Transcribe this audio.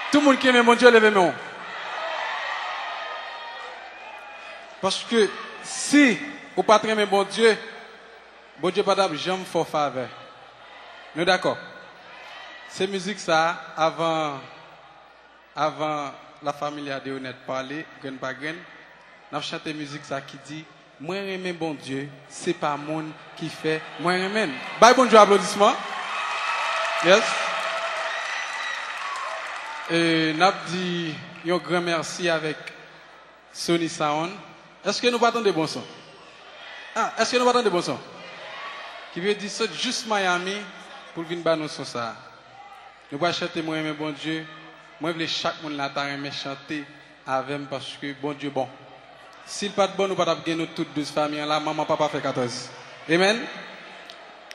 Tout le monde qui aime mon Dieu, levez moi. Parce que si vous ne pas aimer bon Dieu pas d'abord jamais faire faveur. Nous d'accord? C'est musique ça avant la famille a honnête parler, grain par grain. N'a chanté musique ça qui dit moi aimer bon Dieu, c'est pas monde qui fait moi aimer. Bye bon Dieu applaudissements. Yes. Et n'a dit un grand merci avec Sony Sound. Est-ce que nous battons des bons sons? Ah, est-ce que nous battons des bons sons? Qui veut dire ça juste Miami pour venir battre nos sons ça. Nous allons chanter moi aimer bon Dieu. Moi je veux chaque monde là aimer chanter avec moi parce que bon Dieu bon. S'il pas de bon nous pas gagner toutes 12 familles là, maman papa fait 14. Amen.